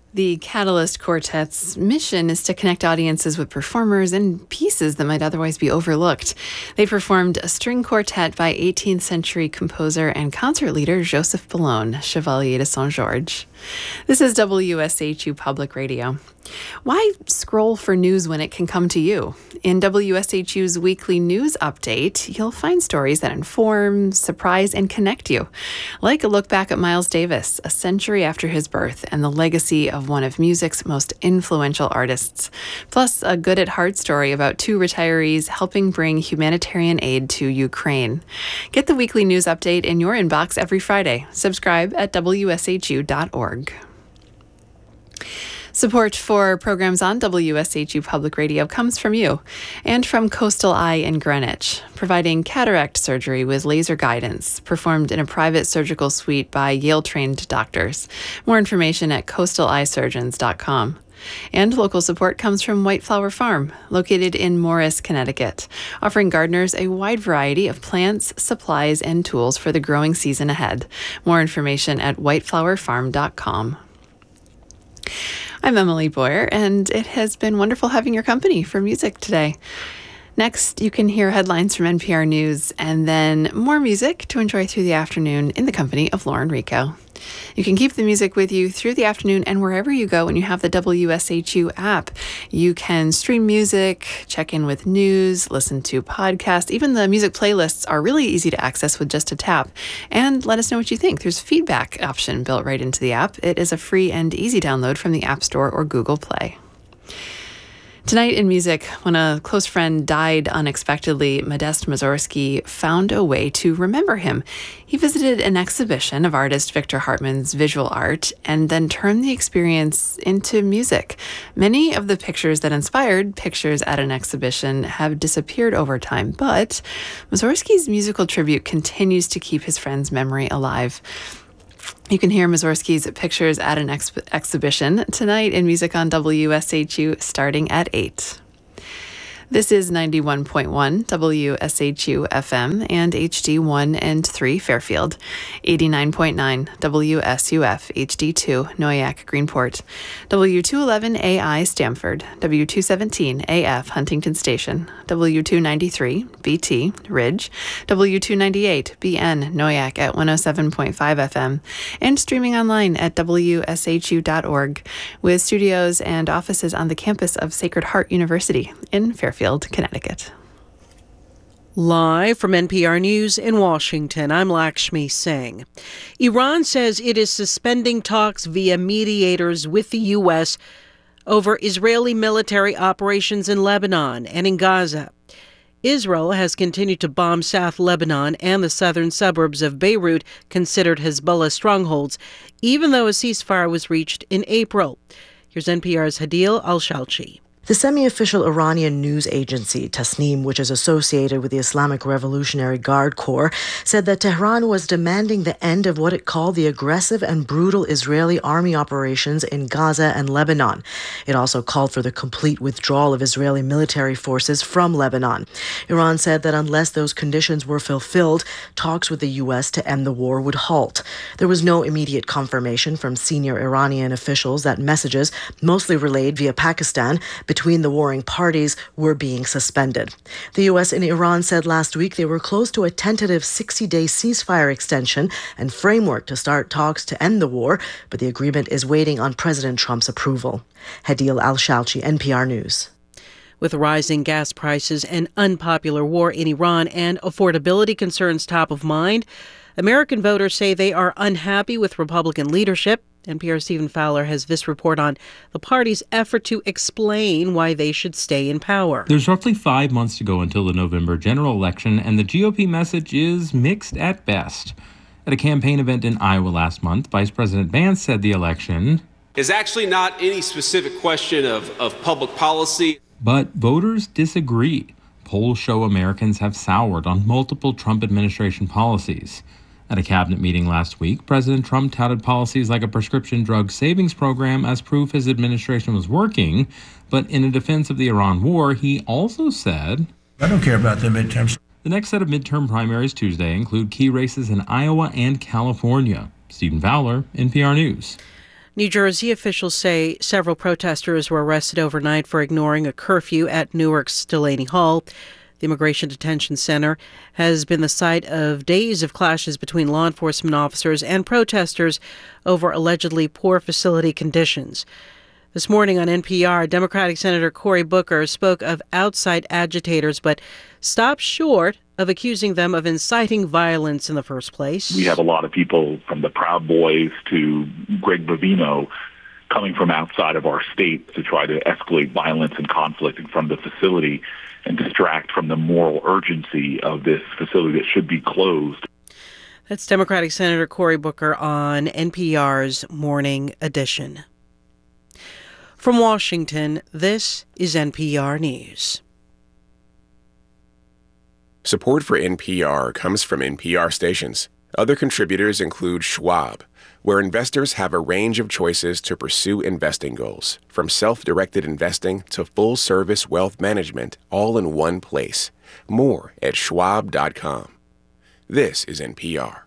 The Catalyst Quartet's mission is to connect audiences with performers and pieces that might otherwise be overlooked. They performed a string quartet by 18th century composer and concert leader Joseph Boulogne, Chevalier de Saint-Georges. This is WSHU Public Radio. Why scroll for news when it can come to you? In WSHU's weekly news update, you'll find stories that inform, surprise, and connect you. Like a look back at Miles Davis, a century after his birth, and the legacy of one of music's most influential artists. Plus, a good at heart story about two retirees helping bring humanitarian aid to Ukraine. Get the weekly news update in your inbox every Friday. Subscribe at WSHU.org. Support for programs on WSHU Public Radio comes from you and from Coastal Eye in Greenwich, providing cataract surgery with laser guidance, performed in a private surgical suite by Yale-trained doctors. More information at coastaleyesurgeons.com. And local support comes from White Flower Farm, located in Morris, Connecticut, offering gardeners a wide variety of plants, supplies, and tools for the growing season ahead. More information at whiteflowerfarm.com. I'm Emily Boyer, and it has been wonderful having your company for music today. Next, you can hear headlines from NPR News and then more music to enjoy through the afternoon in the company of Lauren Rico. You can keep the music with you through the afternoon and wherever you go when you have the WSHU app. You can stream music, check in with news, listen to podcasts. Even the music playlists are really easy to access with just a tap. And let us know what you think. There's a feedback option built right into the app. It is a free and easy download from the App Store or Google Play. Tonight in music, when a close friend died unexpectedly, Modest Mussorgsky found a way to remember him. He visited an exhibition of artist Victor Hartmann's visual art and then turned the experience into music. Many of the pictures that inspired pictures at an exhibition have disappeared over time, but Mussorgsky's musical tribute continues to keep his friend's memory alive. You can hear Mussorgsky's pictures at an exhibition tonight in music on WSHU starting at 8. This is 91.1 WSHU FM and HD1 and 3 Fairfield, 89.9 WSUF HD2 Noyak Greenport, W211 AI Stamford, W217 AF Huntington Station, W293 BT Ridge, W298 BN Noyak at 107.5 FM, and streaming online at WSHU.org with studios and offices on the campus of Sacred Heart University in Fairfield, Connecticut. Live from NPR News in Washington, I'm Lakshmi Singh. Iran says it is suspending talks via mediators with the U.S. over Israeli military operations in Lebanon and in Gaza. Israel has continued to bomb South Lebanon and the southern suburbs of Beirut, considered Hezbollah strongholds, even though a ceasefire was reached in April. Here's NPR's Hadil Al-Shalchi. The semi-official Iranian news agency, Tasnim, which is associated with the Islamic Revolutionary Guard Corps, said that Tehran was demanding the end of what it called the aggressive and brutal Israeli army operations in Gaza and Lebanon. It also called for the complete withdrawal of Israeli military forces from Lebanon. Iran said that unless those conditions were fulfilled, talks with the U.S. to end the war would halt. There was no immediate confirmation from senior Iranian officials that messages, mostly relayed via Pakistan, between the warring parties were being suspended. The U.S. and Iran said last week they were close to a tentative 60-day ceasefire extension and framework to start talks to end the war, but the agreement is waiting on President Trump's approval. Hadil Al-Shalchi, NPR News. With rising gas prices, an unpopular war in Iran, and affordability concerns top of mind, American voters say they are unhappy with Republican leadership. NPR's Stephen Fowler has this report on the party's effort to explain why they should stay in power. There's roughly 5 months to go until the November general election, and the GOP message is mixed at best. At a campaign event in Iowa last month, Vice President Vance said the election is actually not any specific question of public policy. But voters disagree. Polls show Americans have soured on multiple Trump administration policies. At a cabinet meeting last week, President Trump touted policies like a prescription drug savings program as proof his administration was working. But in a defense of the Iran war, he also said, I don't care about the midterms. The next set of midterm primaries Tuesday include key races in Iowa and California. Stephen Fowler, NPR News. New Jersey officials say several protesters were arrested overnight for ignoring a curfew at Newark's Delaney Hall. The Immigration Detention Center has been the site of days of clashes between law enforcement officers and protesters over allegedly poor facility conditions. This morning on NPR, Democratic Senator Cory Booker spoke of outside agitators, but stopped short of accusing them of inciting violence in the first place. We have a lot of people from the Proud Boys to Greg Bovino coming from outside of our state to try to escalate violence and conflict from the facility and distract from the moral urgency of this facility that should be closed. That's Democratic Senator Cory Booker on NPR's Morning Edition. From Washington, this is NPR News. Support for NPR comes from NPR stations. Other contributors include Schwab, where investors have a range of choices to pursue investing goals, from self-directed investing to full-service wealth management, all in one place. More at schwab.com. This is NPR.